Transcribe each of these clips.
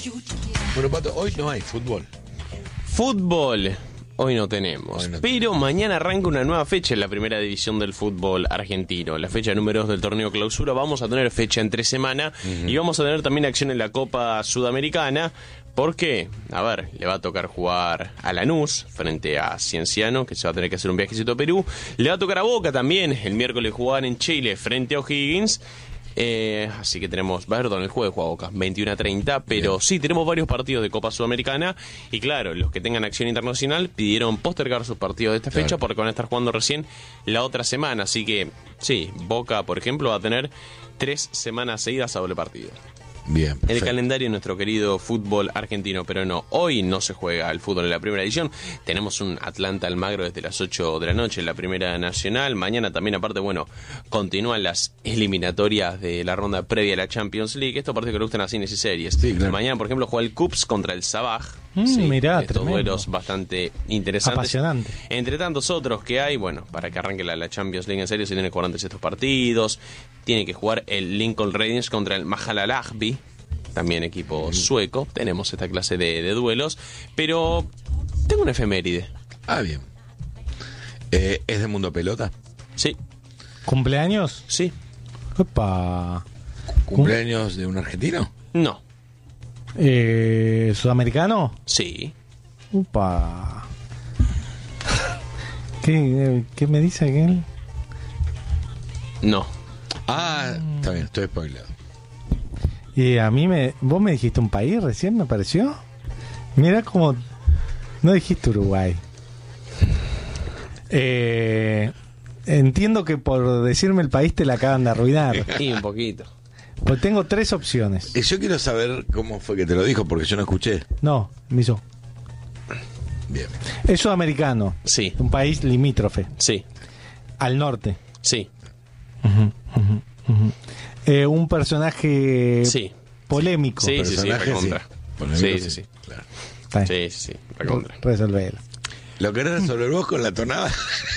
Bueno, Pato, hoy no hay fútbol. Fútbol. Hoy no tenemos, pero mañana arranca una nueva fecha en la primera división del fútbol argentino, la fecha número 2 del torneo clausura. Vamos a tener fecha entre semana y vamos a tener también acción en la Copa Sudamericana, porque, a ver, le va a tocar jugar a Lanús frente a Cienciano, que se va a tener que hacer un viajecito a Perú. Le va a tocar a Boca también, el miércoles jugar en Chile frente a O'Higgins. Así que tenemos, perdón, el jueves juega Boca 21:30, pero bien. Sí, tenemos varios partidos de Copa Sudamericana y claro, los que tengan acción internacional pidieron postergar sus partidos de esta fecha porque van a estar jugando recién la otra semana, así que sí, Boca, por ejemplo, va a tener 3 semanas seguidas a doble partido. Bien, el calendario de nuestro querido fútbol argentino, pero no, hoy no se juega el fútbol en la primera edición. Tenemos un Atlanta Almagro desde las 8 de la noche en la primera nacional. Mañana también, aparte, bueno, continúan las eliminatorias de la ronda previa a la Champions League. Esto parece que le gustan a cines y series. Sí, claro. Mañana, por ejemplo, juega el CUPS contra el Sabaj. Mirá, estos tremendo. duelos bastante interesantes. Apasionante. Entre tantos otros que hay, bueno, para que arranque la Champions League en serio, se tiene que jugar antes estos partidos. Tiene que jugar el Lincoln Rangers contra el Mahalalahbi, también equipo sueco. Tenemos esta clase de duelos, pero tengo una efeméride. Ah, bien. ¿Es de Mundo Pelota? Sí. ¿Cumpleaños? Sí. Opa. ¿Cumpleaños de un argentino? No. ¿Sudamericano? Sí. Upa. ¿Qué me dice aquel? No. Ah, está bien, estoy spoileado. Y a mí vos me dijiste un país recién, me pareció. Mira como no dijiste Uruguay. Entiendo que por decirme el país te la acaban de arruinar. Sí, un poquito. Pues tengo 3 opciones. Yo quiero saber cómo fue que te lo dijo, porque yo no escuché. No, me hizo. Bien. Es sudamericano. Sí. Un país limítrofe. Sí. Al norte. Sí. Un personaje Sí. polémico. Sí, sí, sí, recontra. Sí, sí, sí. Claro. Sí, sí, sí, recontra. Resolver. ¿Lo querés resolver vos con la tonada?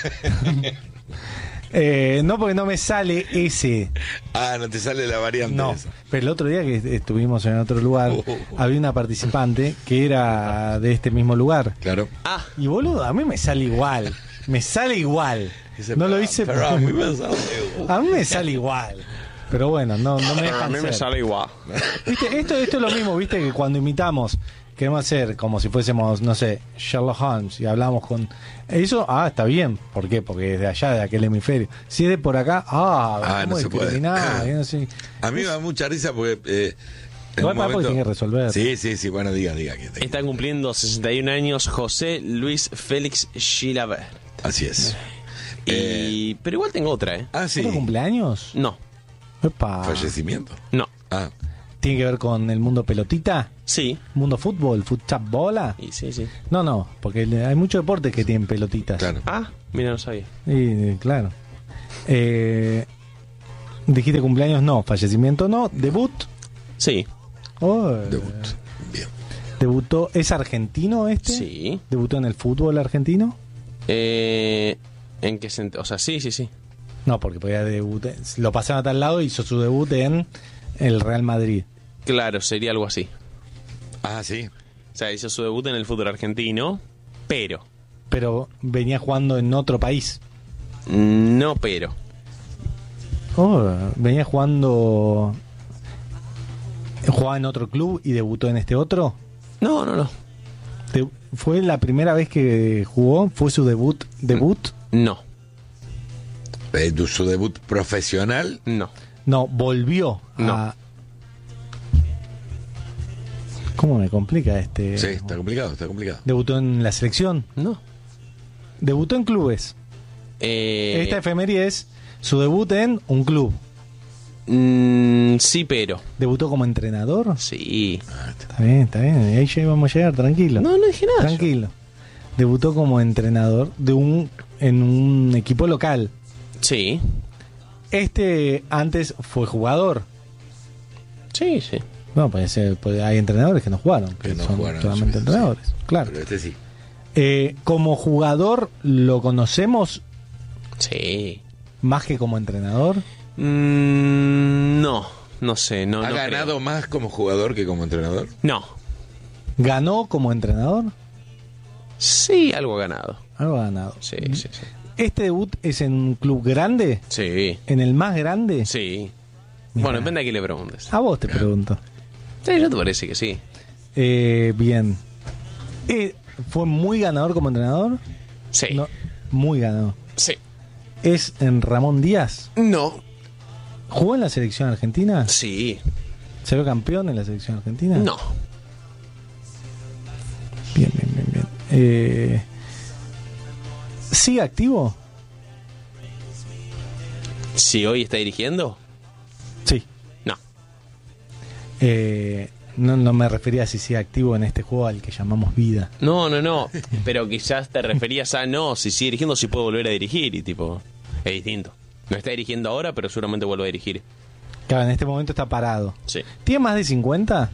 No, porque no me sale ese. Ah, no te sale la variante. No, esa. pero el otro día que estuvimos en otro lugar, había una participante que era de este mismo lugar. Claro. Ah, Y boludo, a mí me sale igual. Me sale igual. No lo hice pero a mí me sale igual. A mí me sale igual. Pero bueno, no me dejan a mí me ser. sale igual. ¿Viste? Esto es lo mismo, viste, que cuando imitamos, queremos hacer como si fuésemos, no sé, Sherlock Holmes y hablamos con... Eso, está bien. ¿Por qué? Porque es de allá, de aquel hemisferio. Si es de por acá, no ¿cómo se puede. discriminar? No sé. A mí me da mucha risa porque... en Igual un porque tiene que resolver. Sí, bueno, diga. Está cumpliendo 61 años José Luis Félix Chilavert. Así es. Pero igual tengo otra, ¿eh? Sí. ¿Otro cumpleaños? No, Epa. Fallecimiento. no. Ah, ¿Tiene que ver con el mundo pelotita? Sí. ¿Mundo fútbol? ¿Futsal bola? Y sí, sí. No, porque hay muchos deportes que tienen pelotitas. claro. Ah, mira, no sabía. Y, claro. Dijiste cumpleaños, no. Fallecimiento, no. ¿Debut? Sí. Debut. Bien. ¿Debutó? ¿Es argentino este? Sí. ¿Debutó en el fútbol argentino? ¿En qué sentido? O sea, sí, sí, sí. No, porque podía debutar. Lo pasaron a tal lado y hizo su debut en el Real Madrid. Claro, sería algo así. Ah, sí. O sea, hizo su debut en el fútbol argentino, pero... venía jugando en otro país. No, pero... Venía jugaba en otro club y debutó en este otro. No. ¿Fue la primera vez que jugó? ¿Fue su debut? No. Su debut profesional. No. No, volvió No. a... ¿Cómo me complica este? Sí, está complicado. ¿Debutó en la selección? No. ¿Debutó en clubes? Esta efeméride es su debut en un club. Sí, pero... ¿Debutó como entrenador? Sí. Está bien. Ahí ya íbamos a llegar, tranquilo. No dije nada. Tranquilo. Debutó como entrenador en un equipo local. Sí. Antes fue jugador. Sí, sí. No, hay entrenadores que no jugaron, que no son jugaron, solamente sí, entrenadores. sí. Claro. Pero este sí. Como jugador, ¿lo conocemos Sí. más que como entrenador? No. no sé, no. ¿Ha no ganado creo. más como jugador que como entrenador? No. ¿Ganó como entrenador? Sí, algo ha ganado. Algo ha ganado. Sí. ¿Este debut es en un club grande? Sí. ¿En el más grande? Sí. Mirá. Bueno, depende a quién le preguntes. A vos te pregunto. Sí, yo te parece que sí. Bien. ¿Fue muy ganador como entrenador? Sí. No, muy ganador. Sí. ¿Es en Ramón Díaz? No. ¿Jugó en la selección argentina? Sí. ¿Se vio campeón en la selección argentina? No. Bien. ¿Sigue activo? ¿Si hoy está dirigiendo? Sí. No. No me refería a si sigue activo en este juego al que llamamos vida. No. Pero quizás te referías a si sigue dirigiendo, si puede volver a dirigir y tipo, es distinto. No está dirigiendo ahora, pero seguramente vuelve a dirigir. Claro, en este momento está parado. Sí. ¿Tiene más de 50?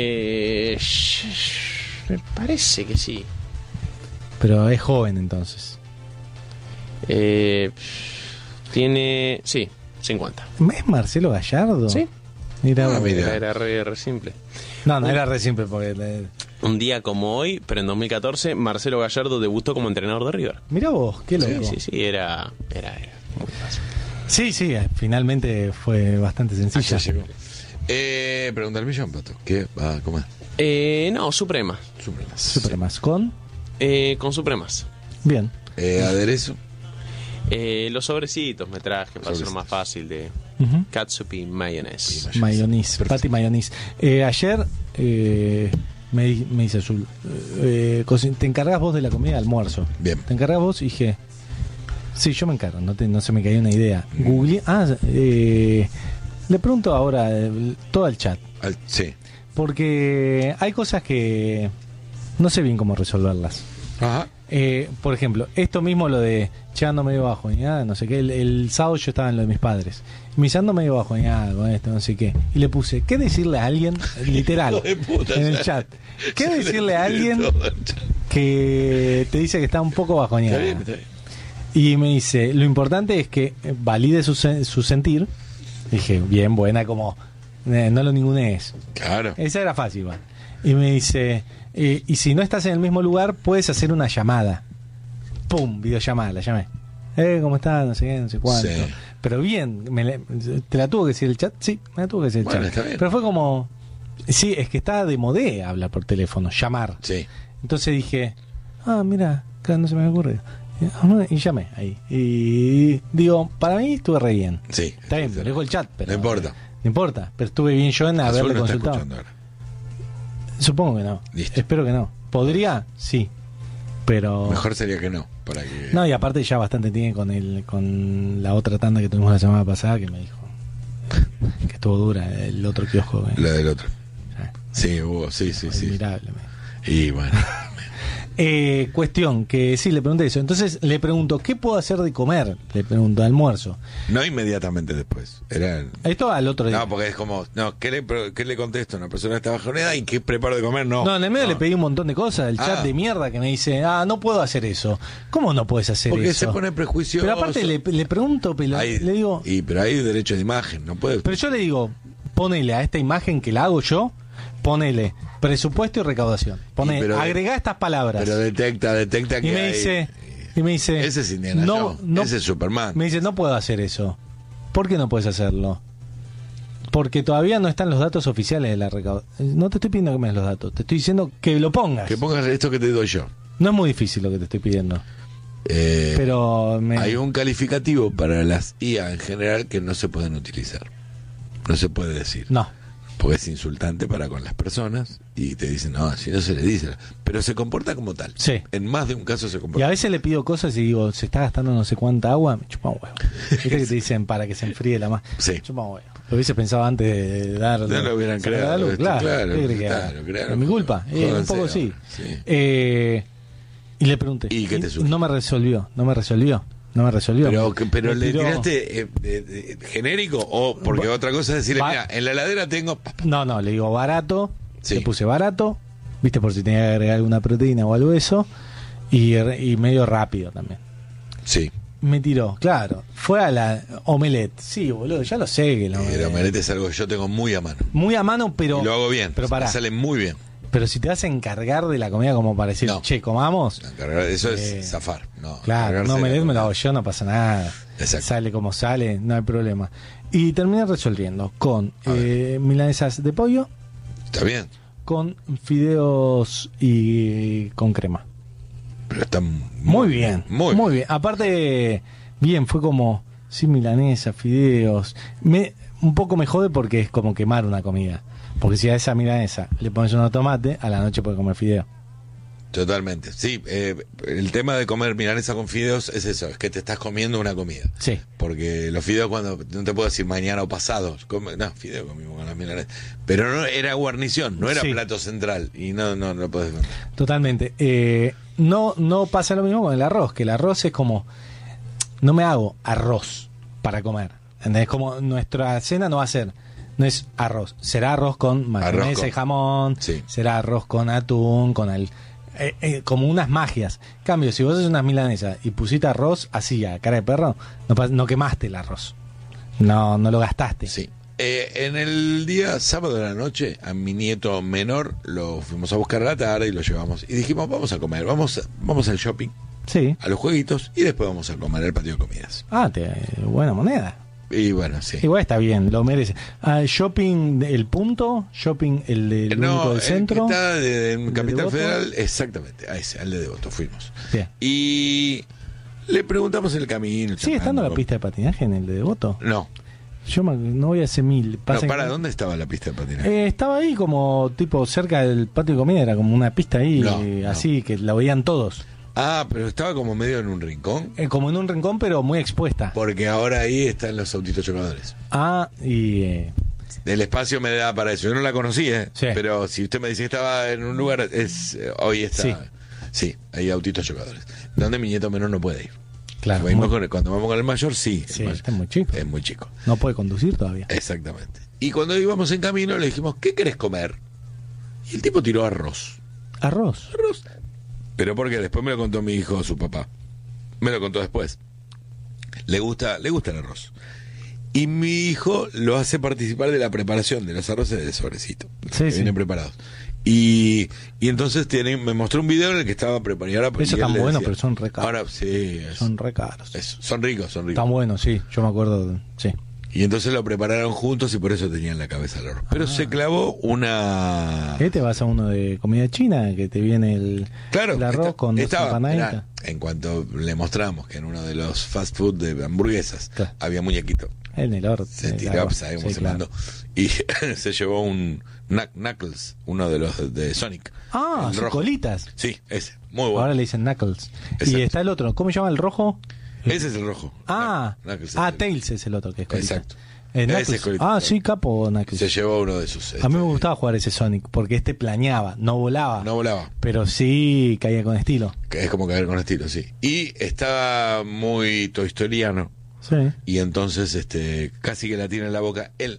Me parece que sí. Pero es joven entonces. Tiene, sí, 50. ¿Es Marcelo Gallardo? Sí. Mira, vos. mira. Era re simple. No era re simple porque... Un día como hoy, pero en 2014, Marcelo Gallardo debutó como entrenador de River. Mira vos, qué loco. Sí, era muy fácil. Sí, finalmente fue bastante sencilla. Ya llegó. Pregunta al millón, Pato. ¿Qué va a comer? No, Supremas. Supremas. ¿Con? Con Supremas. Bien. Aderezo. Los sobrecitos me traje para hacerlo más fácil de Ujú. catsup y mayonnaise. Mayonnaise, patty mayonnaise. Ayer me dice Azul, ¿te encargas vos de la comida de almuerzo? Bien. ¿Te encargas vos? Y dije, sí, yo me encargo, no se me cayó una idea. Googleé, le pregunto ahora todo el chat, Sí. porque hay cosas que no sé bien cómo resolverlas. Ajá. Por ejemplo, esto mismo lo de ando medio bajo, no sé qué, el sábado yo estaba en lo de mis padres, me dice ando medio bajo, con esto, no sé qué, y le puse, ¿qué decirle a alguien, literal, Hijo de puta, en el ya. chat, qué Ya decirle a le alguien todo el chat. que te dice que está un poco bajoneado? Está bien. Y me dice, lo importante es que valide su sentir. Dije, bien, buena, como no lo ningunees. Claro. Esa era fácil, va. Y me dice, y si no estás en el mismo lugar, puedes hacer una llamada. ¡Pum! Videollamada, la llamé. ¿Cómo estás? No sé qué, no sé cuánto. Sí. Pero bien, ¿te la tuvo que decir el chat? Sí, me la tuvo que decir el Bueno, chat. está bien. Pero fue como, sí, es que está de modé hablar por teléfono, llamar. Sí. Entonces dije, mira, claro, no se me ocurre. Y llamé ahí. Y digo, para mí estuve re bien. Sí. Está bien, me dejo el chat, pero No importa. No importa, pero estuve bien yo en Azul haberle no está consultado. escuchando ahora. Supongo que no. Listo. Espero que no. ¿Podría? Sí. Pero... Mejor sería que no. Para que... No, y aparte ya bastante tiene con la otra tanda que tuvimos la semana pasada que me dijo que estuvo dura el otro kiosco. La del otro. Sí. Sí, sí. Admirable. Y bueno. Cuestión, que sí, le pregunté eso. Entonces le pregunto, ¿qué puedo hacer de comer? Le pregunto, almuerzo. No inmediatamente después. Era... Esto al otro día. No, porque es como, ¿qué le contesto a una persona que está bajoneada y qué preparo de comer? No. No, en el medio le pedí un montón de cosas. El chat de mierda que me dice, no puedo hacer eso. ¿Cómo no puedes hacer Porque eso? se pone prejuicioso. Pero aparte le pregunto, le digo... Pero hay derecho de imagen, no puede. Pero yo le digo, ponele a esta imagen que la hago yo, ponele presupuesto y recaudación. Agregá estas palabras. Pero detecta que y me dice, ese es Indiana Jones, ese es Superman. Me dice, no puedo hacer eso. ¿Por qué no puedes hacerlo? Porque todavía no están los datos oficiales de la recaudación. No te estoy pidiendo que me des los datos, te estoy diciendo que lo pongas. Que pongas esto que te doy yo. No es muy difícil lo que te estoy pidiendo. Pero hay un calificativo para las IA en general que no se pueden utilizar. No se puede decir. No. Porque es insultante para con las personas y te dicen, no, si no se le dice. Pero se comporta como tal. Sí. En más de un caso se comporta. Y a veces le pido cosas y digo, se está gastando no sé cuánta agua, me chupa un huevo. Viste que te dicen para que se enfríe la más. Sí. Chupa un huevo. Lo hubiese pensado antes de darlo. No lo hubieran creado. Claro. Es mi culpa. Un poco sí. Y le pregunté. ¿Y qué te surgió? No me resolvió. Pero le tiraste genérico o porque otra cosa es decirle, mira, en la heladera tengo... No, le digo barato, Sí. le puse barato, viste, por si tenía que agregar alguna proteína o algo de eso, y medio rápido también. Sí. Me tiró, claro. Fue a la omelette. Sí, boludo, ya lo sé que la El omelette es algo que yo tengo muy a mano. Muy a mano, pero... Y lo hago bien, pero pará. me sale muy bien. Pero si te vas a encargar de la comida como para decir, No. che, comamos... Eso es zafar. No, Claro, no omelette me lo hago yo, no pasa nada. Exacto. Sale como sale, no hay problema. Y terminé resolviendo con milanesas de pollo, Está bien, con fideos y con crema. pero está Muy bien, Muy muy bien. Aparte, bien, fue como, sí, milanesa, fideos. Un poco me jode porque es como quemar una comida. Porque si a esa milanesa le pones unos tomates, a la noche puedes comer fideo. Totalmente. Sí, el tema de comer milanesa con fideos es eso, es que te estás comiendo una comida. Sí. Porque los fideos, cuando no te puedo decir mañana o pasado, no, fideo comimos con las milanesas. Pero no era guarnición, no era Sí. plato central. Y no lo puedes comer. Totalmente. No pasa lo mismo con el arroz, que el arroz es como, no me hago arroz para comer. ¿Entendés? Como nuestra cena no va a ser, no es arroz, será arroz con mayonesa y jamón, sí. será arroz con atún, con como unas magias. En cambio, si vos haces unas milanesas y pusiste arroz así a cara de perro, no quemaste el arroz. No lo gastaste. Sí. En el día sábado de la noche, a mi nieto menor lo fuimos a buscar a la tarde y lo llevamos. Y dijimos, vamos a comer, vamos al shopping, Sí. a los jueguitos, y después vamos a comer el patio de comidas. Buena moneda. Y bueno, sí. Igual está bien, lo merece. Shopping El Punto, shopping el del único del centro. El que está en ¿El Capital de Devoto? Federal, exactamente, a ese, al de Devoto fuimos. Bien. Y le preguntamos el camino. ¿Sigue estando la pista de patinaje en el de Devoto? No. Yo no voy a hacer mil. No, ¿para dónde estaba la pista de patinaje? Estaba ahí como tipo cerca del patio de comida, era como una pista ahí, No. así que la veían todos. Ah, pero estaba como medio en un rincón. Como en un rincón, pero muy expuesta. Porque ahora ahí están los autitos chocadores. Y El espacio me da para eso. Yo no la conocí, Sí. pero si usted me dice que estaba en un lugar, hoy está. Sí. Sí, hay autitos chocadores. Donde mi nieto menor no puede ir. claro, Cuando vamos con el mayor, sí. Sí, El mayor está muy chico. es muy chico. No puede conducir todavía. Exactamente. Y cuando íbamos en camino le dijimos, ¿qué querés comer? Y el tipo tiró arroz. Arroz. Arroz. Pero porque después me lo contó mi hijo, su papá. Me lo contó después. Le gusta el arroz. Y mi hijo lo hace participar de la preparación de los arroces de sobrecito. Sí, que sí. vienen preparados. Y entonces me mostró un video en el que estaba preparando. Eso tan bueno, pero son re caros. Ahora sí. Son re caros. Son ricos. Tan buenos, sí. Yo me acuerdo. Sí. Y entonces lo prepararon juntos y por eso tenían la cabeza al horno. Pero se clavó una... Te vas a uno de comida china, que te viene el arroz con dos empanaditas. Mirá, en cuanto le mostramos que en uno de los fast food de hamburguesas Claro. había muñequito, En el horno. se tiró, sabemos, se mandó. Y se llevó un Knuckles, uno de los de Sonic. Ah, El son rojo. colitas. Sí, ese, muy bueno. Ahora le dicen Knuckles. Exacto. Y está el otro. ¿Cómo se llama el rojo? Ese es el rojo. Knuckles es el- Tails es el otro que es colita. Exacto. Knuckles. Ese es colita. Sí, capo Knuckles. Se llevó uno de esos. A mí me gustaba jugar ese Sonic porque planeaba, no volaba. No volaba. Pero sí caía con estilo. Que es como caer con estilo, sí. Y estaba muy toy storiano. Sí. Y entonces casi que la tiene en la boca. Él